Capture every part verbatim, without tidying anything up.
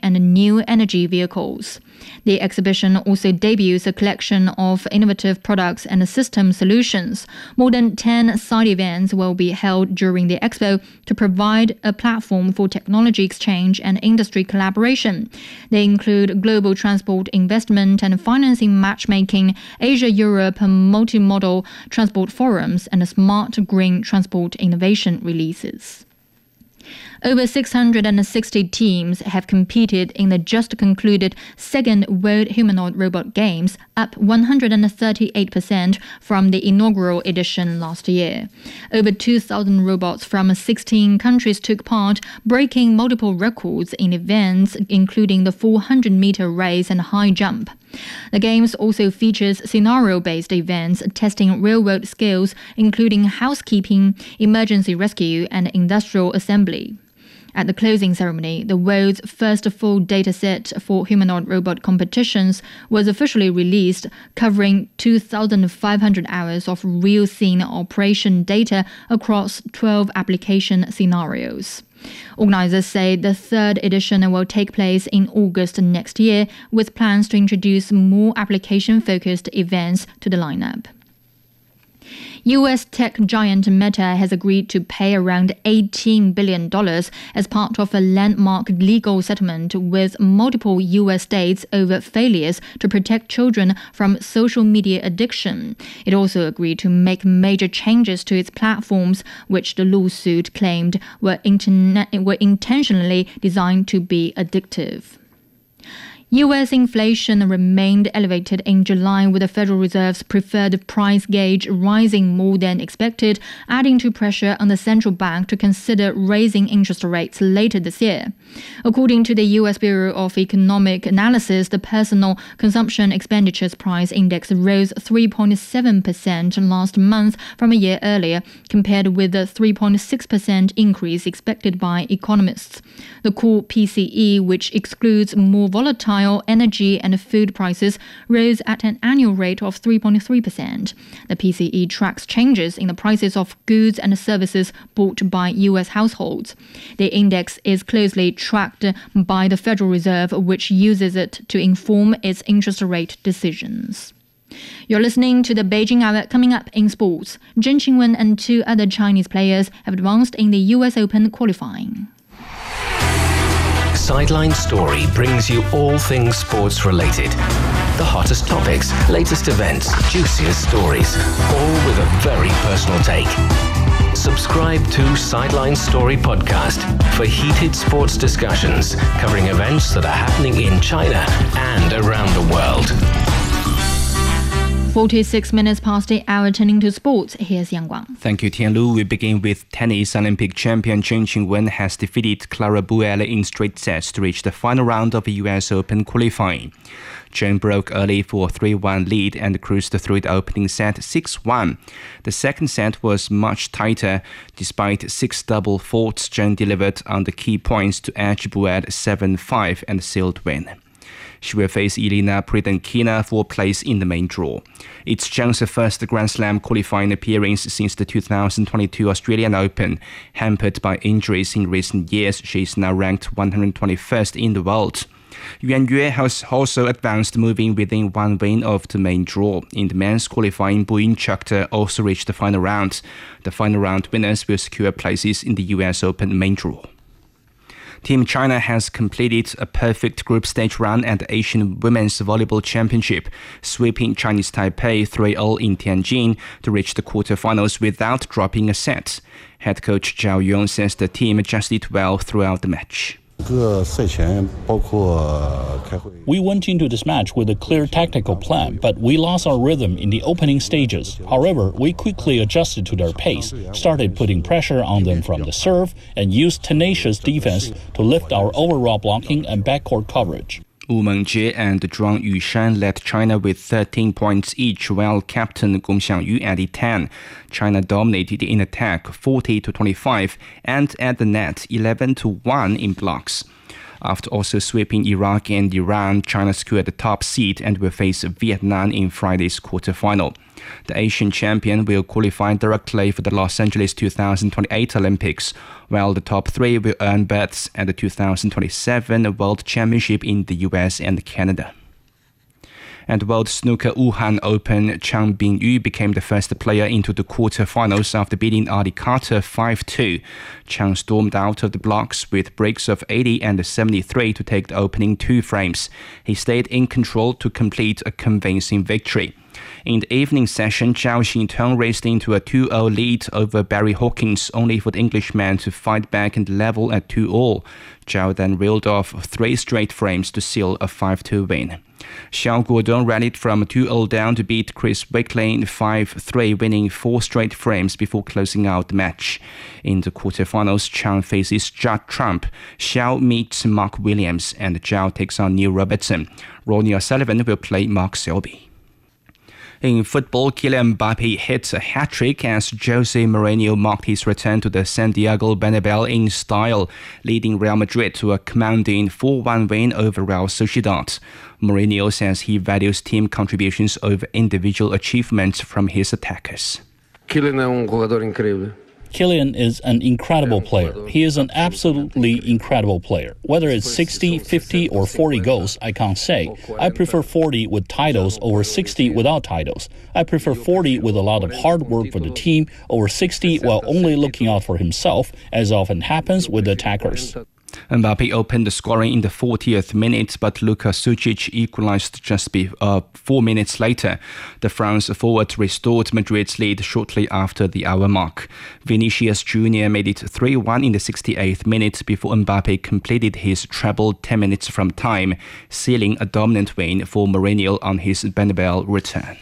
and new energy vehicles. The exhibition also debuts a collection of innovative products and system solutions. More than ten side events will be held during the expo to provide a platform for technology exchange and industry collaboration. They include global transport investment and financing matchmaking, Asia-Europe multimodal transport forums, and smart green transport innovation releases. Over six hundred sixty teams have competed in the just concluded second World Humanoid Robot Games, up one hundred thirty-eight percent from the inaugural edition last year. Over two thousand robots from sixteen countries took part, breaking multiple records in events including the four hundred meter race and high jump. The Games also features scenario-based events testing real-world skills, including housekeeping, emergency rescue, and industrial assembly. At the closing ceremony, the world's first full dataset for humanoid robot competitions was officially released, covering two thousand five hundred hours of real-scene operation data across twelve application scenarios. Organizers say the third edition will take place in August next year, with plans to introduce more application-focused events to the lineup. U S tech giant Meta has agreed to pay around eighteen billion dollars as part of a landmark legal settlement with multiple U S states over failures to protect children from social media addiction. It also agreed to make major changes to its platforms, which the lawsuit claimed were, interne- were intentionally designed to be addictive. U S inflation remained elevated in July, with the Federal Reserve's preferred price gauge rising more than expected, adding to pressure on the central bank to consider raising interest rates later this year. According to the U S Bureau of Economic Analysis, the personal consumption expenditures price index rose three point seven percent last month from a year earlier, compared with the three point six percent increase expected by economists. The core P C E, which excludes more volatile energy and food prices, rose at an annual rate of three point three percent. The P C E tracks changes in the prices of goods and services bought by U S households. The index is closely tracked by the Federal Reserve, which uses it to inform its interest rate decisions. You're listening to the Beijing Hour. Coming up in sports, Zheng Qinwen and two other Chinese players have advanced in the U S Open qualifying. Sideline Story brings you all things sports related. The hottest topics, latest events, juiciest stories, all with a very personal take. Subscribe to Sideline Story Podcast for heated sports discussions covering events that are happening in China and around the world. forty-six minutes past the hour, turning to sports. Here's Yang Guang. Thank you, Tianlu. We begin with tennis. Olympic champion Zheng Qinwen has defeated Clara Buell in straight sets to reach the final round of the U S Open qualifying. Zheng broke early for a three one lead and cruised through the opening set six one. The second set was much tighter. Despite six double faults, Zheng delivered on the key points to edge Buell seven five and sealed win. She will face Elena Pridankina for place in the main draw. It's Zheng's first Grand Slam qualifying appearance since the two thousand twenty-two Australian Open. Hampered by injuries in recent years, she is now ranked one hundred twenty-first in the world. Yuan Yue has also advanced, moving within one win of the main draw. In the men's qualifying, Bu Yingchuk also reached the final round. The final round winners will secure places in the U S Open main draw. Team China has completed a perfect group stage run at the Asian Women's Volleyball Championship, sweeping Chinese Taipei three nil in Tianjin to reach the quarterfinals without dropping a set. Head coach Zhao Yong says the team adjusted well throughout the match. We went into this match with a clear tactical plan, but we lost our rhythm in the opening stages. However, we quickly adjusted to their pace, started putting pressure on them from the serve, and used tenacious defense to lift our overall blocking and backcourt coverage. Wu Mengjie and Zhuang Yushan led China with thirteen points each, while captain Gong Xiangyu added ten. China dominated in attack forty to twenty-five and at the net eleven to one in blocks. After also sweeping Iraq and Iran, China secured the top seed and will face Vietnam in Friday's quarterfinal. The Asian champion will qualify directly for the Los Angeles two thousand twenty-eight Olympics, while the top three will earn berths at the two thousand twenty-seven World Championship in the U S and Canada. At the World Snooker Wuhan Open, Chang Bingyu became the first player into the quarterfinals after beating Ali Carter five two. Chang stormed out of the blocks with breaks of eighty and seventy-three to take the opening two frames. He stayed in control to complete a convincing victory. In the evening session, Zhao Xintong raced into a two oh lead over Barry Hawkins, only for the Englishman to fight back and level at two all. Zhao then reeled off three straight frames to seal a five two win. Xiao Guodong rallied from two oh down to beat Chris Wakelin five three, winning four straight frames before closing out the match. In the quarterfinals, Chang faces Judd Trump, Xiao meets Mark Williams, and Zhao takes on Neil Robertson. Ronnie O'Sullivan will play Mark Selby. In football, Kylian Mbappe hit a hat-trick as Jose Mourinho marked his return to the Santiago Bernabeu in style, leading Real Madrid to a commanding four one win over Real Sociedad. Mourinho says he values team contributions over individual achievements from his attackers. Kylian es un jugador increíble. Kylian is an incredible player. He is an absolutely incredible player. Whether it's sixty, fifty, or forty goals, I can't say. I prefer forty with titles over sixty without titles. I prefer forty with a lot of hard work for the team over sixty while only looking out for himself, as often happens with the attackers. Mbappe opened the scoring in the fortieth minute, but Luka Sucic equalized just be, uh, four minutes later. The France forward restored Madrid's lead shortly after the hour mark. Vinicius Junior made it three one in the sixty-eighth minute before Mbappe completed his treble ten minutes from time, sealing a dominant win for Mourinho on his Bernabeu return.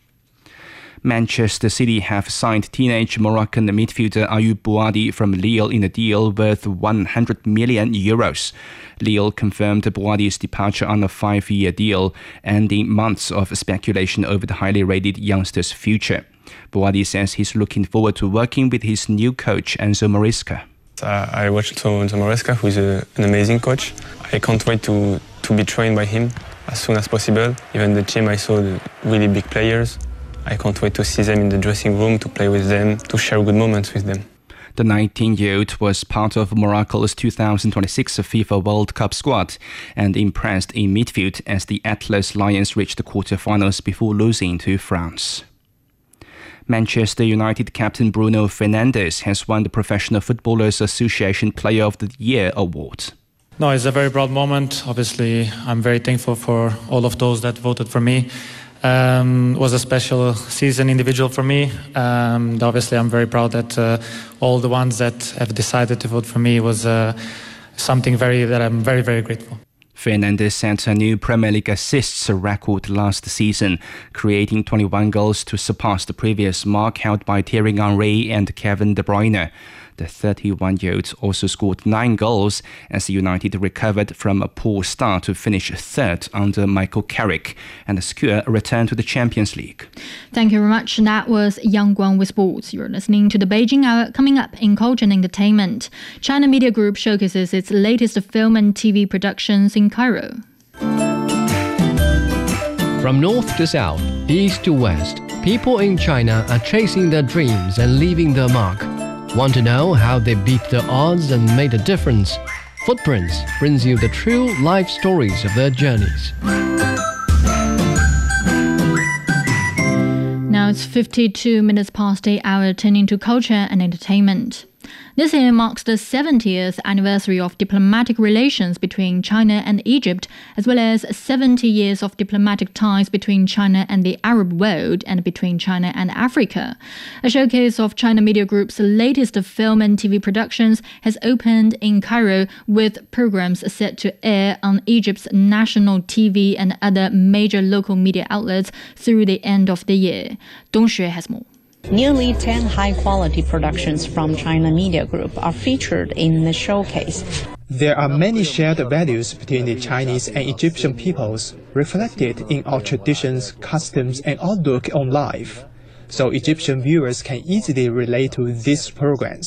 Manchester City have signed teenage Moroccan midfielder Ayoub Bouadi from Lille in a deal worth one hundred million euros. Lille confirmed Bouadi's departure on a five-year deal, ending months of speculation over the highly rated youngster's future. Bouadi says he's looking forward to working with his new coach, Enzo Maresca. Uh, I watched Enzo Maresca, who is a, an amazing coach. I can't wait to, to be trained by him as soon as possible. Even the team, I saw the really big players. I can't wait to see them in the dressing room, to play with them, to share good moments with them. The nineteen-year-old was part of Morocco's two thousand twenty-six FIFA World Cup squad and impressed in midfield as the Atlas Lions reached the quarterfinals before losing to France. Manchester United captain Bruno Fernandes has won the Professional Footballers Association Player of the Year award. No, it's a very proud moment. Obviously, I'm very thankful for all of those that voted for me. Um, it was a special season individual for me. Um, obviously, I'm very proud that uh, all the ones that have decided to vote for me was uh, something very that I'm very, very grateful. Fernandes set a new Premier League assists record last season, creating twenty-one goals to surpass the previous mark held by Thierry Henry and Kevin De Bruyne. The thirty-one-year-old also scored nine goals as United recovered from a poor start to finish third under Michael Carrick and secure a return to the Champions League. Thank you very much. That was Yang Guang with sports. You're listening to the Beijing Hour. Coming up in culture and entertainment, China Media Group showcases its latest film and T V productions in Cairo. From north to south, east to west, people in China are chasing their dreams and leaving their mark. Want to know how they beat the odds and made a difference? Footprints brings you the true life stories of their journeys. Now it's fifty-two minutes past the hour, turning to culture and entertainment. This year marks the seventieth anniversary of diplomatic relations between China and Egypt, as well as seventy years of diplomatic ties between China and the Arab world and between China and Africa. A showcase of China Media Group's latest film and T V productions has opened in Cairo, with programs set to air on Egypt's national T V and other major local media outlets through the end of the year. Dong Xue has more. Nearly ten high-quality productions from China Media Group are featured in the showcase. There are many shared values between the Chinese and Egyptian peoples, reflected in our traditions, customs, and outlook on life, so Egyptian viewers can easily relate to these programs.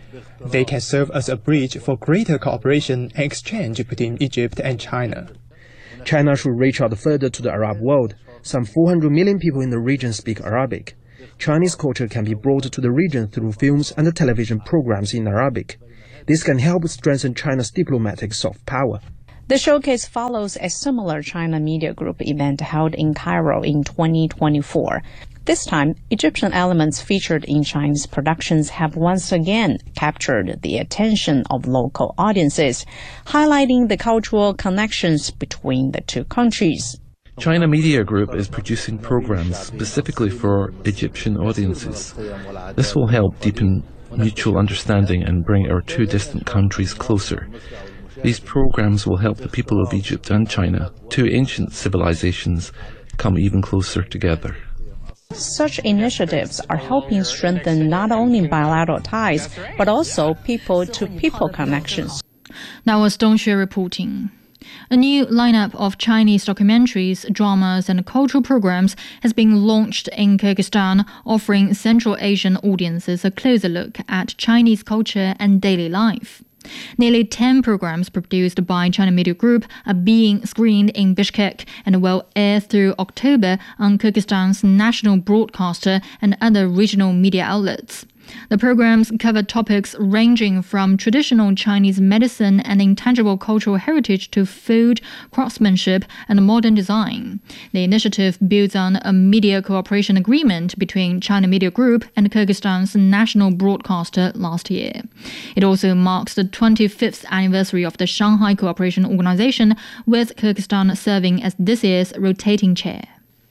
They can serve as a bridge for greater cooperation and exchange between Egypt and China. China should reach out further to the Arab world. Some four hundred million people in the region speak Arabic. Chinese culture can be brought to the region through films and television programs in Arabic. This can help strengthen China's diplomatic soft power. The showcase follows a similar China Media Group event held in Cairo in twenty twenty-four. This time, Egyptian elements featured in Chinese productions have once again captured the attention of local audiences, highlighting the cultural connections between the two countries. China Media Group is producing programs specifically for Egyptian audiences. This will help deepen mutual understanding and bring our two distant countries closer. These programs will help the people of Egypt and China, two ancient civilizations, come even closer together. Such initiatives are helping strengthen not only bilateral ties, but also people-to-people connections. Now, a Stone Xue reporting. A new lineup of Chinese documentaries, dramas, and cultural programs has been launched in Kyrgyzstan, offering Central Asian audiences a closer look at Chinese culture and daily life. Nearly ten programs produced by China Media Group are being screened in Bishkek and will air through October on Kyrgyzstan's national broadcaster and other regional media outlets. The programs cover topics ranging from traditional Chinese medicine and intangible cultural heritage to food, craftsmanship, and modern design. The initiative builds on a media cooperation agreement between China Media Group and Kyrgyzstan's national broadcaster last year. It also marks the twenty-fifth anniversary of the Shanghai Cooperation Organization, with Kyrgyzstan serving as this year's rotating chair.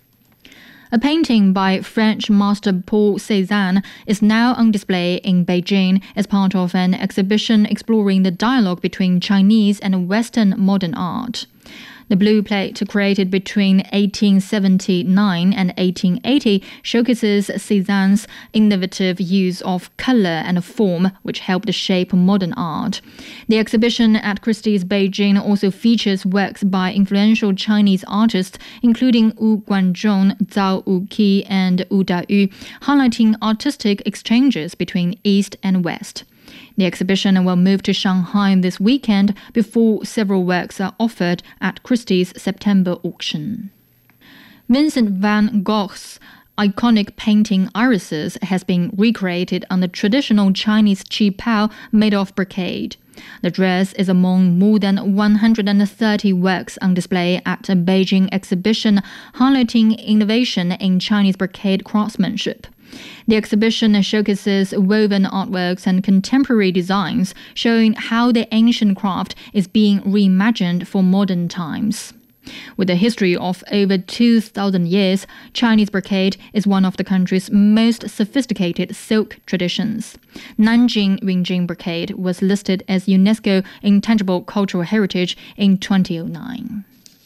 A painting by French master Paul Cézanne is now on display in Beijing as part of an exhibition exploring the dialogue between Chinese and Western modern art. The blue plate, created between eighteen seventy-nine and eighteen eighty, showcases Cézanne's innovative use of color and form, which helped shape modern art. The exhibition at Christie's Beijing also features works by influential Chinese artists, including Wu Guanzhong, Zhao Wuqi, and Wu Dayu, highlighting artistic exchanges between East and West. The exhibition will move to Shanghai this weekend before several works are offered at Christie's September auction. Vincent van Gogh's iconic painting Irises has been recreated on the traditional Chinese qipao made of brocade. The dress is among more than one hundred thirty works on display at a Beijing exhibition highlighting innovation in Chinese brocade craftsmanship. The exhibition showcases woven artworks and contemporary designs, showing how the ancient craft is being reimagined for modern times. With a history of over two thousand years, Chinese brocade is one of the country's most sophisticated silk traditions. Nanjing Yunjing brocade was listed as UNESCO Intangible Cultural Heritage in two thousand nine.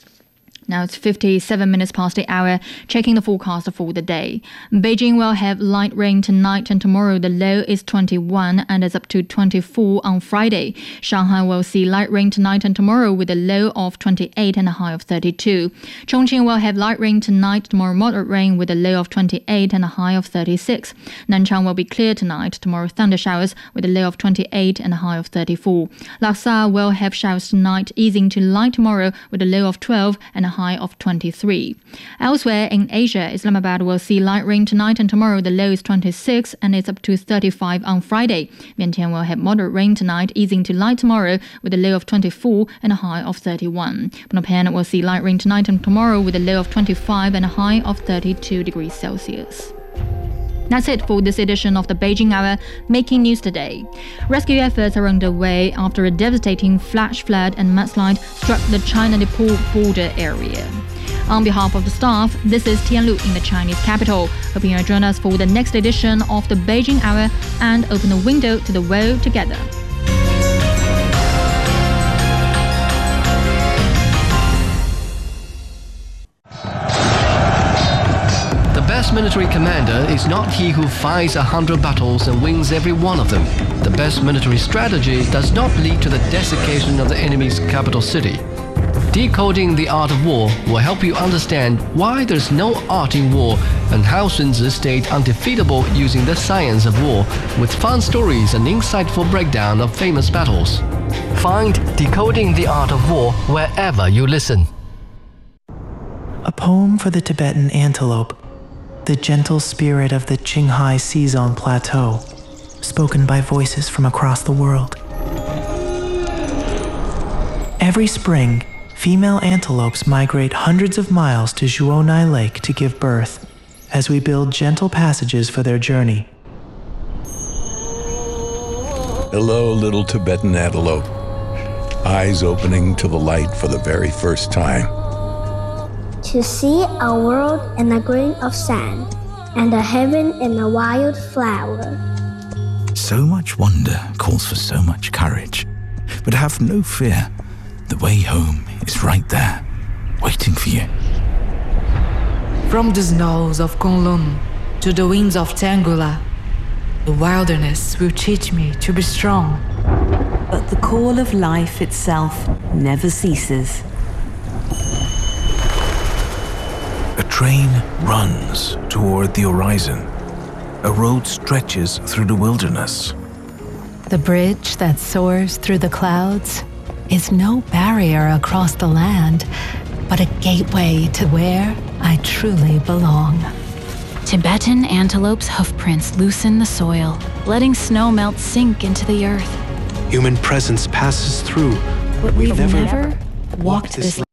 Now it's fifty-seven minutes past the hour, checking the forecast for the day. Beijing will have light rain tonight and tomorrow. The low is twenty-one and is up to twenty-four on Friday. Shanghai will see light rain tonight and tomorrow with a low of twenty-eight and a high of thirty-two. Chongqing will have light rain tonight, tomorrow moderate rain with a low of twenty-eight and a high of thirty-six. Nanchang will be clear tonight, tomorrow thunder showers with a low of twenty-eight and a high of thirty-four. Lhasa will have showers tonight, easing to light tomorrow with a low of twelve and a high of twenty-three. Elsewhere in Asia, Islamabad will see light rain tonight and tomorrow. The low is twenty-six and it's up to thirty-five on Friday. Vientiane will have moderate rain tonight, easing to light tomorrow with a low of twenty-four and a high of thirty-one. Phnom Penh will see light rain tonight and tomorrow with a low of twenty-five and a high of thirty-two degrees Celsius. That's it for this edition of the Beijing Hour, making news today. Rescue efforts are underway after a devastating flash flood and mudslide struck the China-Nepal border area. On behalf of the staff, this is Tian Lu in the Chinese capital. Hoping you'll join us for the next edition of the Beijing Hour and open the window to the world together. The best military commander is not he who fights a hundred battles and wins every one of them. The best military strategy does not lead to the desiccation of the enemy's capital city. Decoding the Art of War will help you understand why there's no art in war and how Sun Tzu stayed undefeatable using the science of war, with fun stories and insightful breakdown of famous battles. Find Decoding the Art of War wherever you listen. A poem for the Tibetan antelope, the gentle spirit of the Qinghai Seazong Plateau, spoken by voices from across the world. Every spring, female antelopes migrate hundreds of miles to Zhuonai Lake to give birth, as we build gentle passages for their journey. Hello, little Tibetan antelope, eyes opening to the light for the very first time. To see a world in a grain of sand, and a heaven in a wild flower. So much wonder calls for so much courage, but have no fear. The way home is right there, waiting for you. From the snows of Kunlun to the winds of Tangula, the wilderness will teach me to be strong. But the call of life itself never ceases. A train runs toward the horizon. A road stretches through the wilderness. The bridge that soars through the clouds is no barrier across the land, but a gateway to where I truly belong. Tibetan antelope's hoofprints loosen the soil, letting snow melt sink into the earth. Human presence passes through, but we've, we've never, never walked this